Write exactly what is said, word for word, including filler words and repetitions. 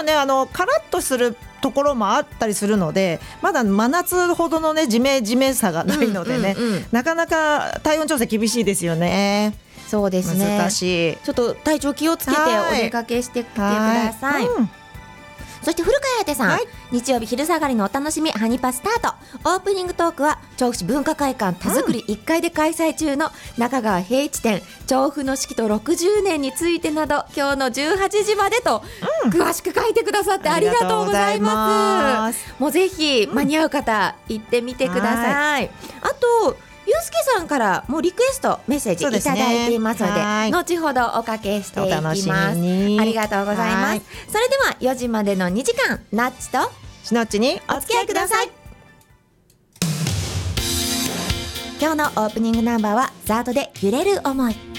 ねあのカラッとするところもあったりするので、まだ真夏ほどのねジメジメさがないのでね、うんうんうん、なかなか体温調整厳しいですよね。 そうですね、 難しい。 ちょっと体調気をつけてお出かけしてきてください。うん、そして古川彩さん、はい、日曜日昼下がりのお楽しみハニパスタート。オープニングトークは調布市文化会館田作りいっかいで開催中の中川平一展調布の四季とろくじゅうねんについてなど今日のじゅうはちじまでと、うん、詳しく書いてくださってありがとうございます。もうぜひ間に合う方、うん、行ってみてください。あとゆうすけさんからもうリクエストメッセージいただいていますので、ね、後ほどおかけしていきます。ありがとうございます。それではよじまでのにじかんナッチとしのっちにお付き合いください。 今日のオープニングナンバーはザードで揺れる思い。